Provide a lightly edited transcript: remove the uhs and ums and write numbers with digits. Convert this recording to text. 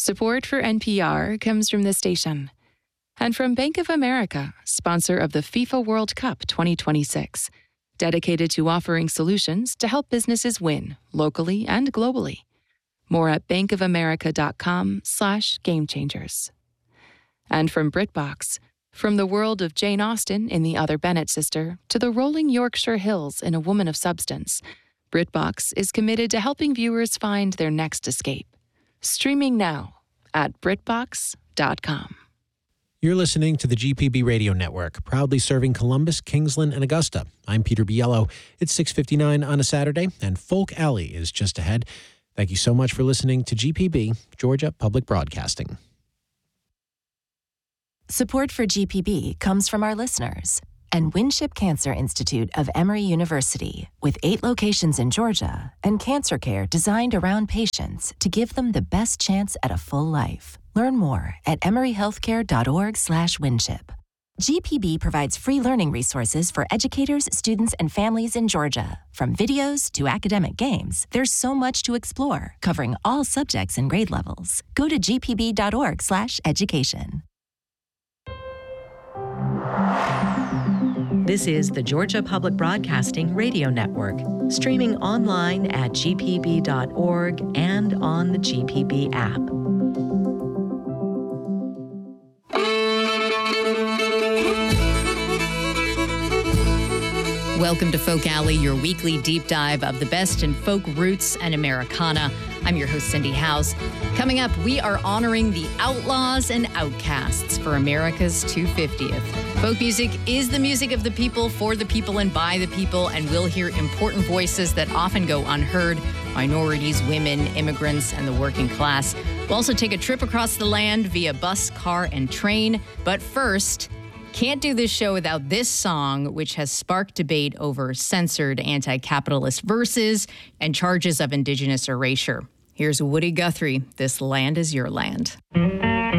Support for NPR comes from this station and from Bank of America, sponsor of the FIFA World Cup 2026, dedicated to offering solutions to help businesses win locally and globally. More at bankofamerica.com/gamechangers. And from BritBox, from the world of Jane Austen in The Other Bennett Sister to the rolling Yorkshire Hills in A Woman of Substance, BritBox is committed to helping viewers find their next escape. Streaming now at BritBox.com. You're listening to the GPB Radio Network, proudly serving Columbus, Kingsland, and Augusta. I'm Peter Biello. It's 6:59 on a Saturday, and Folk Alley is just ahead. Thank you so much for listening to GPB, Georgia Public Broadcasting. Support for GPB comes from our listeners and Winship Cancer Institute of Emory University, with 8 locations in Georgia and cancer care designed around patients to give them the best chance at a full life. Learn more at emoryhealthcare.org/winship. GPB provides free learning resources for educators, students, and families in Georgia. From videos to academic games, there's so much to explore, covering all subjects and grade levels. Go to gpb.org/education. This is the Georgia Public Broadcasting Radio Network, streaming online at gpb.org and on the GPB app. Welcome to Folk Alley, your weekly deep dive of the best in folk roots and Americana. I'm your host, Cindy House. Coming up, we are honoring the outlaws and outcasts for America's 250th. Folk music is the music of the people, for the people, and by the people, and we'll hear important voices that often go unheard: minorities, women, immigrants, and the working class. We'll also take a trip across the land via bus, car, and train. But first, can't do this show without this song, which has sparked debate over censored anti-capitalist verses and charges of indigenous erasure. Here's Woody Guthrie, "This Land Is Your Land."